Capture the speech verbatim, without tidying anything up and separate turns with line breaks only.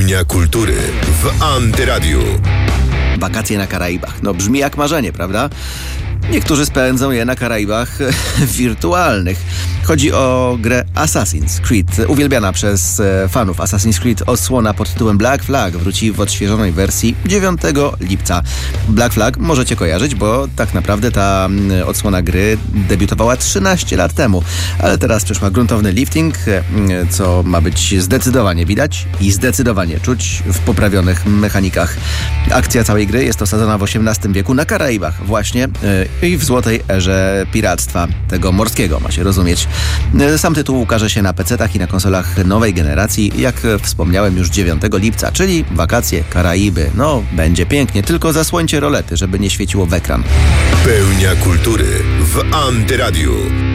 Pełnia kultury w Antyradiu.
Wakacje na Karaibach. No brzmi jak marzenie, prawda? Niektórzy spędzą je na Karaibach wirtualnych. Chodzi o grę Assassin's Creed. Uwielbiana przez fanów Assassin's Creed odsłona pod tytułem Black Flag wróci w odświeżonej wersji dziewiątego lipca. Black Flag możecie kojarzyć, bo tak naprawdę ta odsłona gry debiutowała trzynaście lat temu. Ale teraz przeszła gruntowny lifting, co ma być zdecydowanie widać i zdecydowanie czuć w poprawionych mechanikach. Akcja całej gry jest osadzona w osiemnastym wieku na Karaibach właśnie i w złotej erze piractwa, tego morskiego, ma się rozumieć. Sam tytuł ukaże się na pecetach i na konsolach nowej generacji, jak wspomniałem, już dziewiątego lipca, czyli wakacje, Karaiby. No, będzie pięknie, tylko zasłońcie rolety, żeby nie świeciło w ekran.
Pełnia kultury w Antyradiu.